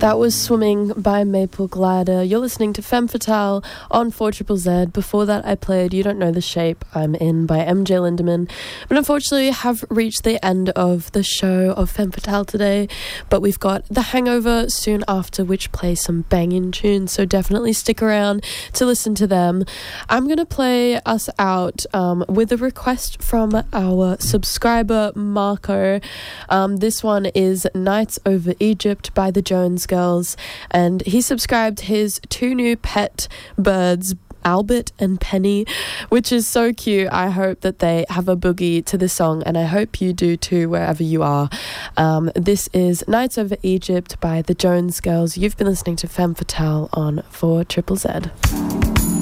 That was Swimming by Maple Glider. You're listening to Femme Fatale on 4ZZZ. Before that, I played You Don't Know the Shape I'm In by MJ Lindemann. But unfortunately, have reached the end of the show of Femme Fatale today. But we've got The Hangover soon after, which plays some banging tunes. So definitely stick around to listen to them. I'm going to play us out with a request from our subscriber, Marco. This one is Nights Over Egypt by the Jones Girls, and he subscribed his two new pet birds, Albert and Penny, which is so cute. I hope that they have a boogie to the song, and I hope you do too, wherever you are. This is Nights Over Egypt by the Jones Girls. You've been listening to Femme Fatale on 4ZZZ.